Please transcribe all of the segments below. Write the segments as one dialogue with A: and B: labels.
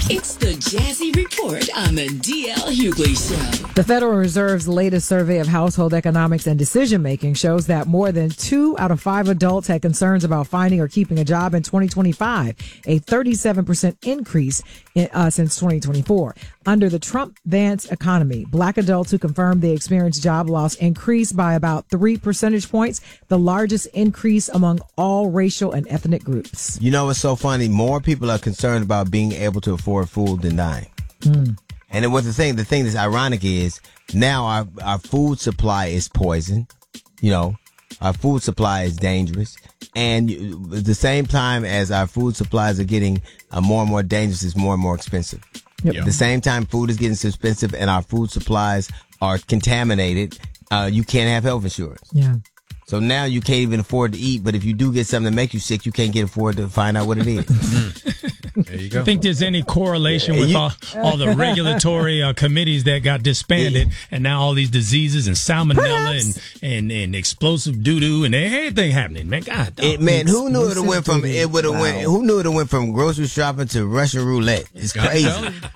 A: It's the Jazzy Report on the DL Hughley Show.
B: The Federal Reserve's latest survey of household economics and decision-making shows that more than 2 out of 5 adults had concerns about finding or keeping a job in 2025, a 37% increase since 2024. Under the Trump-Vance economy, black adults who confirmed they experienced job loss increased by about 3 percentage points, the largest increase among all racial and ethnic groups.
C: You know what's so funny? More people are concerned about being able to afford food than dying. And then what the thing that's ironic is now our food supply is poison. You know, our food supply is dangerous. And at the same time as our food supplies are getting more and more dangerous, it's more and more expensive. Yep. At the same time, food is getting so expensive and our food supplies are contaminated. You can't have health insurance.
B: Yeah.
C: So now you can't even afford to eat, but if you do get something that makes you sick, you can't afford to find out what it is.
D: There you go. Think there's any correlation with all the regulatory committees that got disbanded, and now all these diseases and salmonella and explosive doo-doo and everything happening, man. God,
C: who knew it went from who knew it went from grocery shopping to Russian roulette? It's crazy.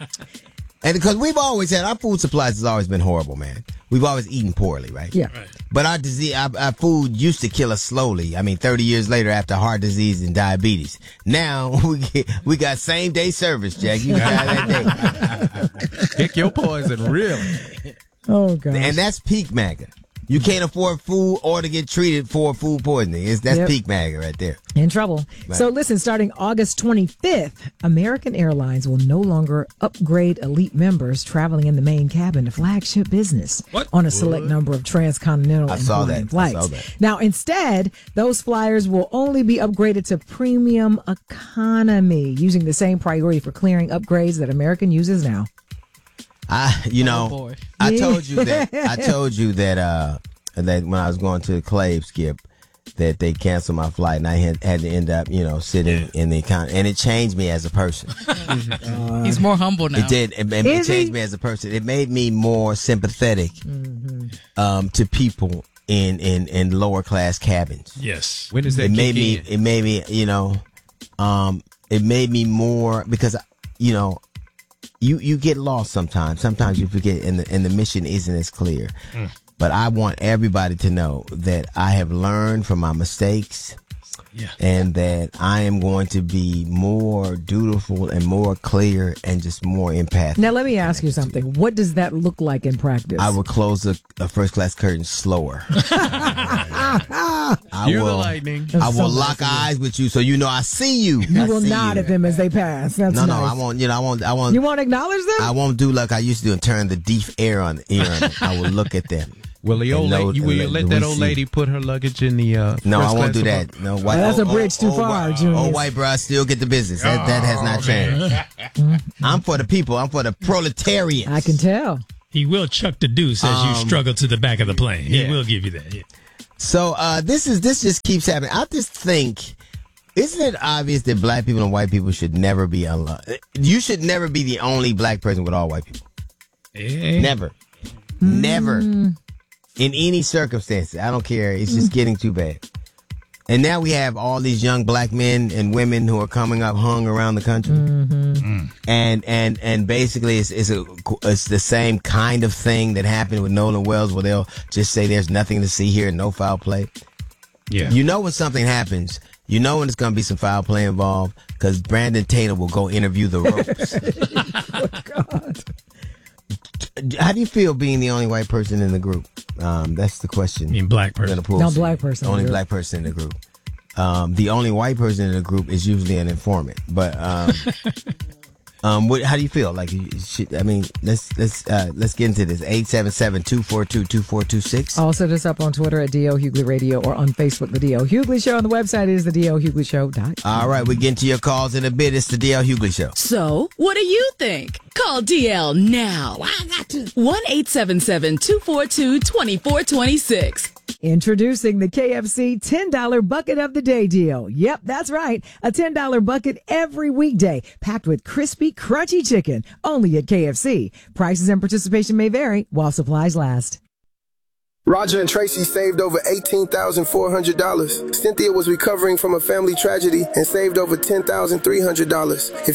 C: And because we've always had, our food supplies has always been horrible, man. We've always eaten poorly, right?
B: Yeah.
D: Right.
C: But our food used to kill us slowly. I mean, 30 years later after heart disease and diabetes. Now we got same day service, Jack. You got that day.
E: Pick your poison, really.
B: Oh, God.
C: And that's peak MAGA. You can't afford food or to get treated for food poisoning. That's peak MAGA right there.
B: In trouble. Right. So listen, starting August 25th, American Airlines will no longer upgrade elite members traveling in the main cabin to flagship business on a select number of transcontinental and Hawaiian flights. I saw that. Now, instead, those flyers will only be upgraded to premium economy using the same priority for clearing upgrades that American uses now.
C: I told you that when I was going to the Clave, Skip, that they canceled my flight and I had to end up, sitting in the economy, and it changed me as a person.
F: He's more humble now.
C: It did. It changed me as a person. It made me more sympathetic to people in lower class cabins.
D: Yes.
E: When does that
C: It made me, it made me more because, you get lost sometimes. Sometimes you forget, and the mission isn't as clear. But I want everybody to know that I have learned from my mistakes, and that I am going to be more dutiful and more clear and just more empathic.
B: Now, let me ask you something. What does that look like in practice?
C: I will close a first class curtain slower.
E: You're the lightning.
C: I will lock eyes with you so you know I see you.
B: You will nod at them as they pass. That's
C: no,
B: nice.
C: I won't. I won't.
B: You won't acknowledge them?
C: I won't do like I used to do and turn the deaf ear on them. I will look at them.
E: Will the old lady, will you let that old lady put her luggage in the
C: No, I won't do that. No,
B: that's a bridge too far, Junior.
C: Old white bro still get the business. That has not changed. I'm for the people. I'm for the proletariat.
B: I can tell.
D: He will chuck the deuce as you struggle to the back of the plane. He will give you that. Yeah.
C: So this just keeps happening. I just think, isn't it obvious that black people and white people should never be alone? You should never be the only black person with all white people. Never. Never. In any circumstances. I don't care. It's just getting too bad. And now we have all these young black men and women who are coming up hung around the country. And basically it's the same kind of thing that happened with Nolan Wells, where they'll just say there's nothing to see here, no foul play.
D: Yeah.
C: You know when something happens, you know when it's going to be some foul play involved, because Brandon Taylor will go interview the ropes.
B: Oh, God.
C: How do you feel being the only white person in the group? That's the question.
D: I mean, black person.
B: No, black person.
C: Only black person in the group. The only white person in the group is usually an informant. But how do you feel? Like, let's get into this. 877-242-2426.
B: Also, just up on Twitter at D.L. Hughley Radio or on Facebook, The D.L. Hughley Show. And the website is thedlhugleyshow.com.
C: All right, we get into your calls in a bit. It's the D.L. Hughley Show.
A: So, what do you think? Call DL now. 1-877-242-2426.
B: Introducing the KFC $10 bucket of the day deal. Yep, that's right. A $10 bucket every weekday, packed with crispy, crunchy chicken. Only at KFC. Prices and participation may vary while supplies last.
G: Roger and Tracy saved over $18,400. Cynthia was recovering from a family tragedy and saved over $10,300.